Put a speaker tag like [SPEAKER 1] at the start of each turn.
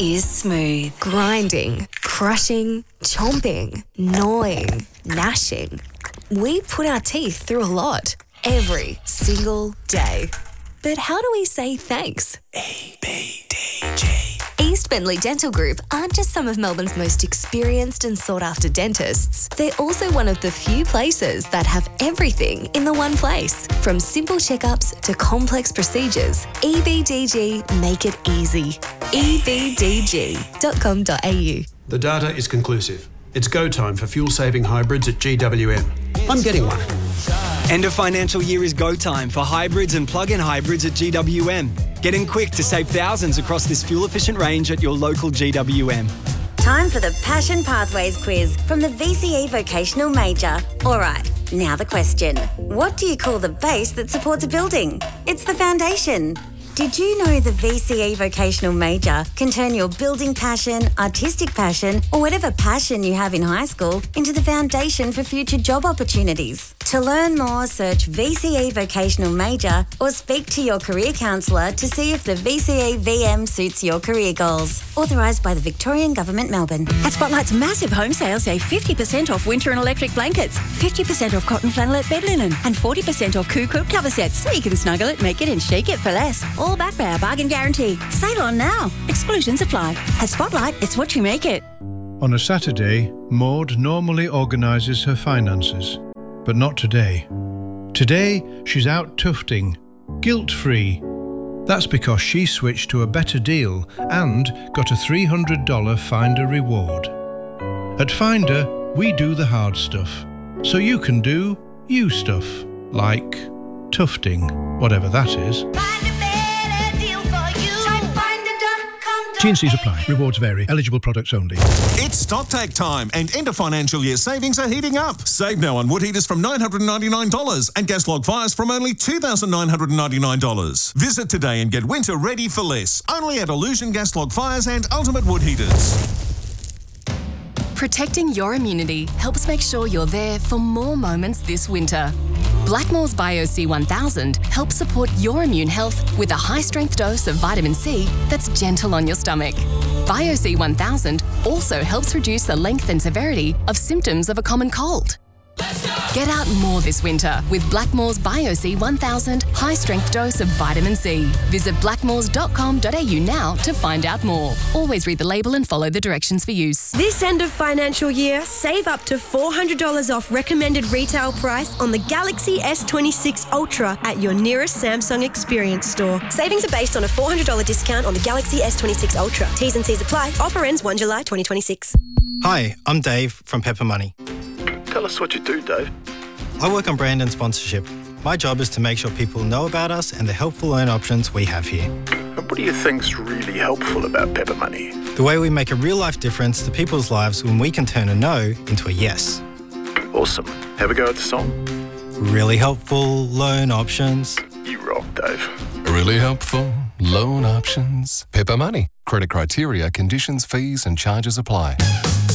[SPEAKER 1] is smooth. Grinding, crushing, chomping, gnawing, gnashing. We put our teeth through a lot. Every single day. But how do we say thanks? EBDG. East Bentley Dental Group aren't just some of Melbourne's most experienced and sought-after dentists. They're also one of the few places that have everything in the one place. From simple checkups to complex procedures, EBDG make it easy. ebdg.com.au.
[SPEAKER 2] The data is conclusive. It's go time for fuel-saving hybrids at GWM. I'm getting one.
[SPEAKER 3] End of financial year is go time for hybrids and plug-in hybrids at GWM. Get in quick to save thousands across this fuel-efficient range at your local GWM.
[SPEAKER 4] Time for the Passion Pathways quiz from the VCE Vocational Major. All right, now the question. What do you call the base that supports a building? It's the foundation. Did you know the VCE Vocational Major can turn your building passion, artistic passion, or whatever passion you have in high school into the foundation for future job opportunities? To learn more, search VCE Vocational Major or speak to your career counsellor to see if the VCE VM suits your career goals. Authorised by the Victorian Government, Melbourne.
[SPEAKER 5] At Spotlight's massive home sale, save 50% off winter and electric blankets, 50% off cotton flannelette bed linen, and 40% off Coo quilt cover sets, so you can snuggle it, make it, and shake it for less. All backed by our bargain guarantee. Sale on now. Exclusions apply. At Spotlight, it's what you make it.
[SPEAKER 6] On a Saturday, Maud normally organises her finances, but not today. Today, she's out tufting, guilt-free. That's because she switched to a better deal and got a $300 Finder reward. At Finder, we do the hard stuff, so you can do you stuff, like tufting, whatever that is. T&Cs apply. Rewards vary. Eligible products only.
[SPEAKER 7] It's StockTake time, and end of financial year savings are heating up. Save now on wood heaters from $999 and gas log fires from only $2,999. Visit today and get winter ready for less. Only at Illusion Gas Log Fires and Ultimate Wood Heaters.
[SPEAKER 8] Protecting your immunity helps make sure you're there for more moments this winter. Blackmores Bio C1000 helps support your immune health with a high-strength dose of vitamin C that's gentle on your stomach. Bio C1000 also helps reduce the length and severity of symptoms of a common cold. Get out more this winter with Blackmores Bio C1000 high-strength dose of vitamin C. Visit blackmores.com.au now to find out more. Always read the label and follow the directions for use.
[SPEAKER 9] This end of financial year, save up to $400 off recommended retail price on the Galaxy S26 Ultra at your nearest Samsung Experience store. Savings are based on a $400 discount on the Galaxy S26 Ultra. T's and C's apply. Offer ends 1 July 2026.
[SPEAKER 10] Hi, I'm Dave from Pepper Money.
[SPEAKER 11] Tell us what you do, Dave.
[SPEAKER 10] I work on brand and sponsorship. My job is to make sure people know about us and the helpful loan options we have here.
[SPEAKER 11] And what do you think's really helpful about Pepper Money?
[SPEAKER 10] The way we make a real-life difference to people's lives when we can turn a no into a yes.
[SPEAKER 11] Awesome. Have a go at the song.
[SPEAKER 10] Really helpful loan options.
[SPEAKER 11] You rock, Dave.
[SPEAKER 12] Really helpful loan options. Pepper Money. Credit criteria, conditions, fees and charges apply.